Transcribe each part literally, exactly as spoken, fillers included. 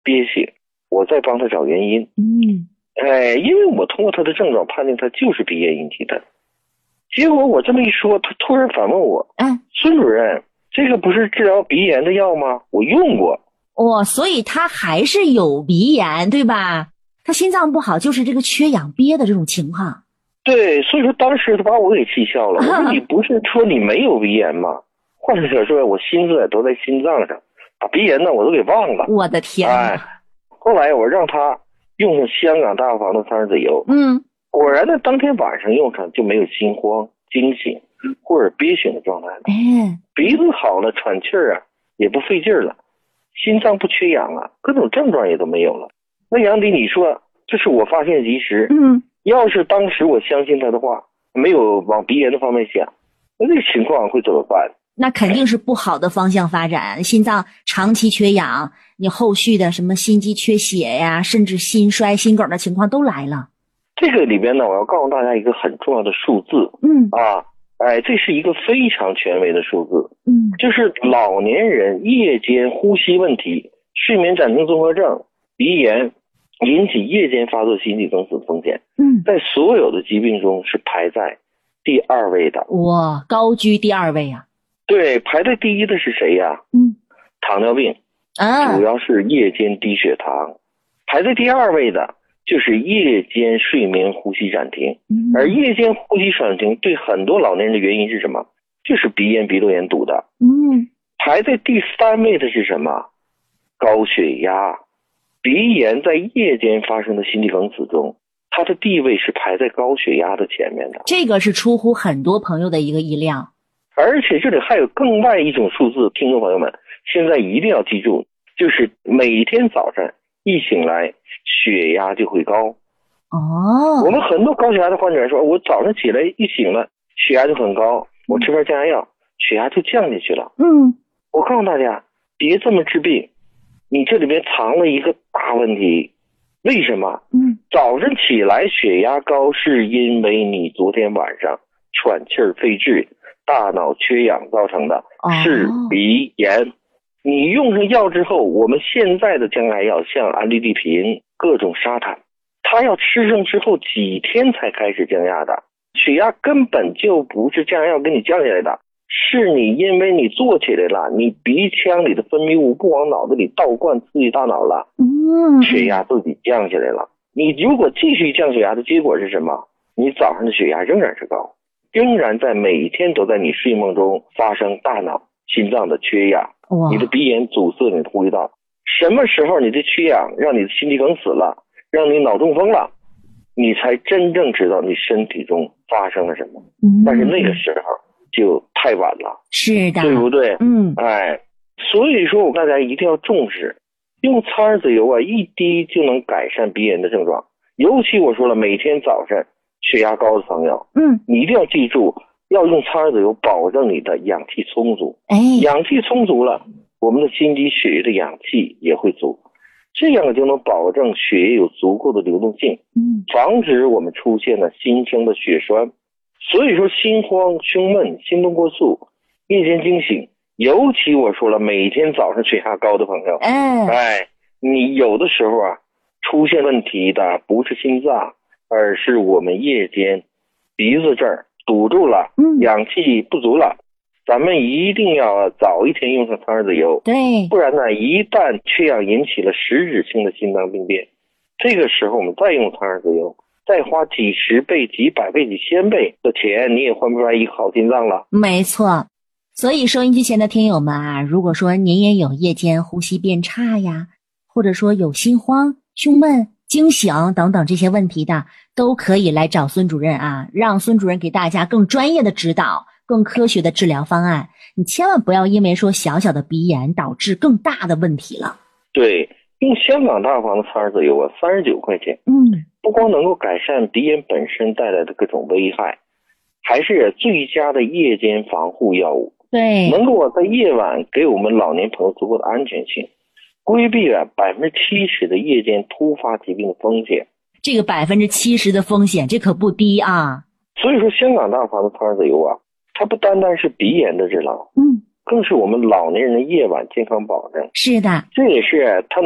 憋醒，我再帮他找原因。 嗯， 哎，因为我通过他的症状判定他就是鼻炎引起的。结果我这么一说，他突然反问我：“ 哎， 孙主任，这个不是治疗鼻炎的药吗？我用过。” 哦，所以他还是有鼻炎，对吧？他心脏不好，就是这个缺氧憋的这种情况。 对，所以说当时他把我给气笑了。我说你不是说你没有鼻炎吗？或者说我心思都在心脏上，把鼻炎呢我都给忘了。 我的天哪！ 哎，后来我让他用上香港大房的桑子油， 嗯， 果然呢，当天晚上用上就没有心慌、惊醒或者憋醒的状态了。 哎， 鼻子好了，喘气儿啊也不费劲儿了，心脏不缺氧了，各种症状也都没有了。那杨迪，你说这是我发现及时。 嗯， 要是当时我相信他的话，没有往鼻炎的方面想，那这个情况会怎么办？ 那肯定是不好的方向发展，心脏长期缺氧，你后续的什么心肌缺血呀，甚至心衰、心梗的情况都来了。 这个里边呢，我要告诉大家一个很重要的数字。 嗯啊，哎，这是一个非常权威的数字。 嗯， 就是老年人夜间呼吸问题、睡眠暂停综合症、鼻炎引起夜间发作心肌梗死的风险， 嗯， 在所有的疾病中是排在第二位的。 哇，高居第二位啊。 对，排在第一的是谁呀？ 嗯， 糖尿病， 啊， 主要是夜间低血糖。排在第二位的就是夜间睡眠呼吸暂停。 嗯， 而夜间呼吸暂停对很多老年人的原因是什么？就是鼻炎、鼻窦炎堵的。 嗯， 排在第三位的是什么？高血压。鼻炎在夜间发生的心肌梗死中，它的地位是排在高血压的前面的。 这个是出乎很多朋友的一个意料。 而且这里还有更外一种数字，听众朋友们现在一定要记住，就是每天早上一醒来血压就会高。 哦， 我们很多高血压的患者说，我早上起来一醒了血压就很高，我吃片降压药血压就降下去了。 嗯， 我告诉大家，别这么治病，你这里面藏了一个大问题。为什么？ 嗯， 早上起来血压高是因为你昨天晚上喘气儿费劲，大脑缺氧造成的，是鼻炎。你用上药之后，我们现在的降压药像安利地平、各种沙坦，它要吃上之后几天才开始降压的，血压根本就不是降压药给你降下来的，是你因为你坐起来了，你鼻腔里的分泌物不往脑子里倒灌，刺激大脑了， 嗯， 血压自己降下来了。你如果继续降血压的结果是什么？你早上的血压仍然是高，仍然在每一天都在你睡梦中发生大脑、心脏的缺氧，你的鼻炎阻塞你的呼吸道。什么时候你的缺氧让你的心肌梗死了，让你脑中风了，你才真正知道你身体中发生了什么。 嗯， 但是那个时候就太晚了， 是的， 对不对？ 嗯， 哎，所以说我大家一定要重视，用苍耳子油啊，一滴就能改善鼻炎的症状。尤其我说了，每天早上血压高的朋友， 嗯， 你一定要记住，要用苍耳子油，保证你的氧气充足。 哎， 氧气充足了，我们的心肌血液的氧气也会足，这样就能保证血液有足够的流动性， 嗯， 防止我们出现了心腔的血栓。所以说心慌、胸闷、心动过速、夜间惊醒，尤其我说了，每天早上血压高的朋友， 哎， 哎，你有的时候啊，出现问题的不是心脏，而是我们夜间鼻子这儿堵住了， 嗯， 氧气不足了。咱们一定要早一天用上苍耳子油， 对， 不然呢，一旦缺氧引起了实质性的心脏病变，这个时候我们再用苍耳子油，再花几十倍、几百倍、几千倍的钱，你也换不出来一个好心脏了。 没错。所以收音机前的听友们啊，如果说您也有夜间呼吸变差呀，或者说有心慌、胸闷、惊醒等等这些问题的，都可以来找孙主任啊，让孙主任给大家更专业的指导，更科学的治疗方案。你千万不要因为说小小的鼻炎导致更大的问题了。 对，用香港大房的苍耳子油啊，三十九块钱， 嗯， 不光能够改善鼻炎本身带来的各种危害，还是最佳的夜间防护药物。 对， 能够在夜晚给我们老年朋友足够的安全性，规避了百分之七十的夜间突发疾病的风险。 这个百分之七十的风险，这可不低啊。 所以说，香港大房的苍耳子油啊，它不单单是鼻炎的治疗， 嗯， 更是我们老年人的夜晚健康保证。 是的， 这也是它能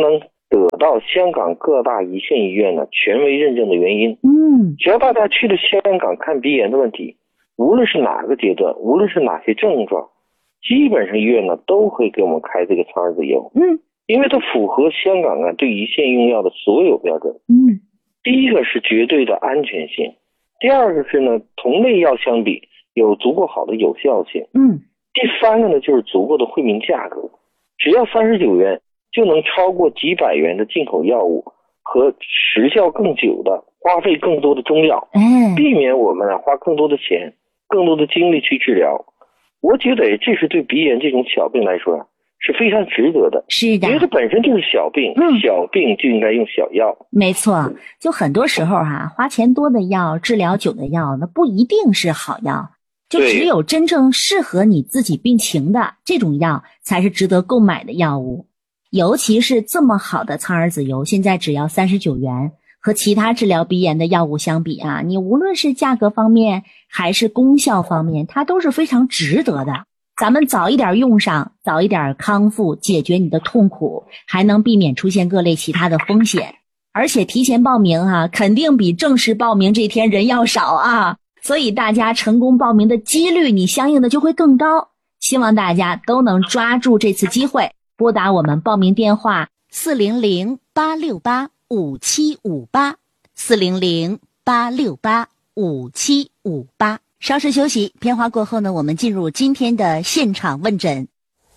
得到香港各大一线医院呢权威认证的原因。 嗯， 只要大家去了香港看鼻炎的问题，无论是哪个阶段，无论是哪些症状，基本上医院呢都会给我们开这个苍耳子油。 嗯， 因为它符合香港啊对一线用药的所有标准。 嗯， 第一个是绝对的安全性，第二个是呢同类药相比有足够好的有效性。 嗯， 第三个呢就是足够的惠民价格，只要三十九元就能超过几百元的进口药物和时效更久的花费更多的中药， 哎， 避免我们啊花更多的钱更多的精力去治疗。我觉得这是对鼻炎这种小病来说啊是非常值得的。 是的， 因为它本身就是小病， 嗯， 小病就应该用小药。 没错，就很多时候哈、啊，花钱多的药，治疗久的药，那不一定是好药，就只有真正适合你自己病情的这种药才是值得购买的药物。尤其是这么好的苍耳子油，现在只要三十九元，和其他治疗鼻炎的药物相比啊，你无论是价格方面还是功效方面，它都是非常值得的。咱们早一点用上，早一点康复，解决你的痛苦，还能避免出现各类其他的风险。而且提前报名啊，肯定比正式报名这天人要少啊，所以大家成功报名的几率你相应的就会更高。希望大家都能抓住这次机会，拨打我们报名电话四零零八六八五七五八 四零零八六八五七五八。稍事休息，片花过后呢，我们进入今天的现场问诊。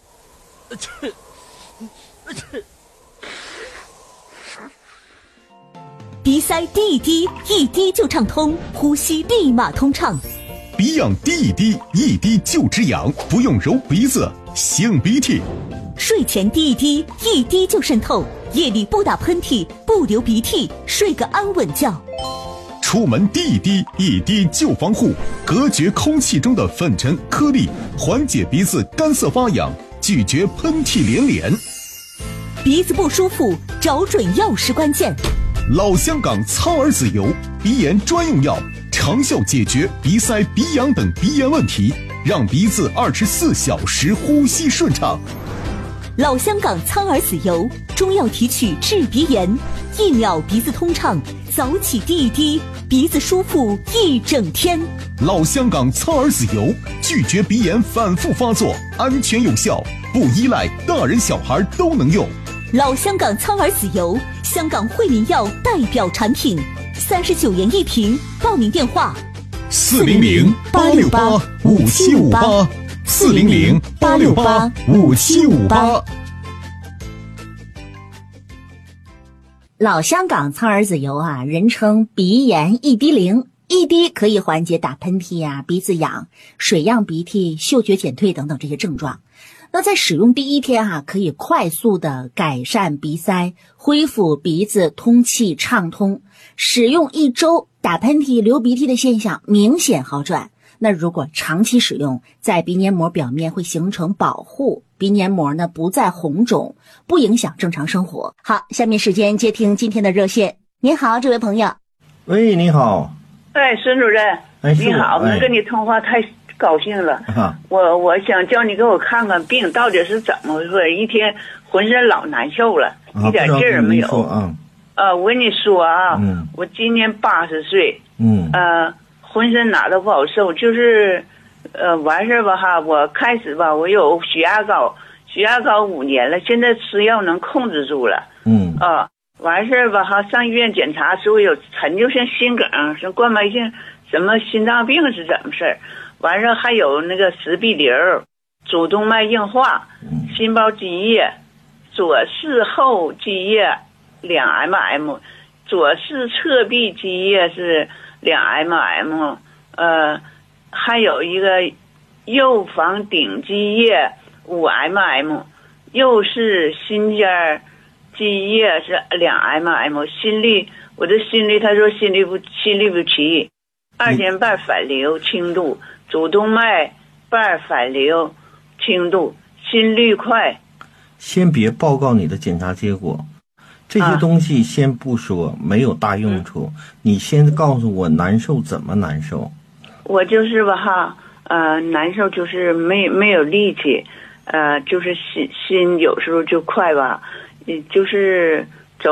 鼻塞滴一滴，一滴就畅通，呼吸立马通畅。 鼻痒滴一滴，一滴就止痒，不用揉鼻子、擤鼻涕。 睡前滴一滴，一滴就渗透，夜里不打喷嚏，不流鼻涕，睡个安稳觉。 出门滴一滴，一滴就防护，隔绝空气中的粉尘颗粒，缓解鼻子干涩发痒，拒绝喷嚏连连。 鼻子不舒服，找准药师关键。 老香港苍耳子油，鼻炎专用药，长效解决鼻塞、鼻痒等鼻炎问题，让鼻子二十四小时呼吸顺畅。 老香港苍耳子油，中药提取治鼻炎，一秒鼻子通畅，早起滴一滴，鼻子舒服一整天。 老香港苍耳子油，拒绝鼻炎反复发作，安全有效，不依赖，大人小孩都能用。 老香港苍耳子油，香港惠民药代表产品，三十九元一瓶。报名电话： 四零零八六八五七五八，四零零八六八五七五八。 老香港苍耳子油啊，人称鼻炎一滴灵，一滴可以缓解打喷嚏啊、鼻子痒、水样鼻涕、嗅觉减退等等这些症状。那在使用第一天啊，可以快速的改善鼻塞，恢复鼻子通气畅通。使用一周，打喷嚏、流鼻涕的现象明显好转。那如果长期使用，在鼻黏膜表面会形成保护，鼻黏膜呢不再红肿，不影响正常生活。好，下面时间接听今天的热线。您好，这位朋友。 喂，你好。 哎，孙主任， 哎， 你好， 哎、 能跟你通话太高兴了。 啊、 我我想叫你给我看看病到底是怎么回事，一天浑身老难受了， 啊、 一点劲儿没有。 啊， 呃，我跟你说啊， 嗯， 我今年八十岁， 嗯， 呃，浑身哪都不好受，就是呃完事儿吧哈，我开始吧，我有血压高，血压高五年了，现在吃药能控制住了。 嗯啊，完事儿吧哈，上医院检查说有陈旧性心梗，什么冠脉性什么心脏病是怎么事儿？完事儿还有那个石壁瘤、主动脉硬化、心包积液、左室后积液两 mm， 左室侧壁积液是两 mm， 呃，还有一个右房顶积液五 mm， 右室心尖积液是两 mm， 心率我的心率他说心率不心率不齐，二尖瓣反流轻度。主动脉瓣反流轻度，心率快。 先别报告你的检查结果，这些东西先不说，啊、没有大用处、嗯。你先告诉我难受怎么难受？ 我就是吧哈，呃，难受就是没没有力气，呃，就是心心有时候就快吧，就是